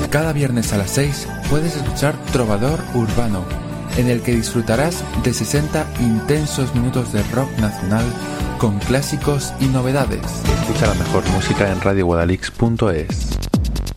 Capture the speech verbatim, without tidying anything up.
Cada viernes a las seis puedes escuchar Trovador Urbano, en el que disfrutarás de sesenta intensos minutos de rock nacional con clásicos y novedades. Escucha la mejor música en radio guadalix punto es.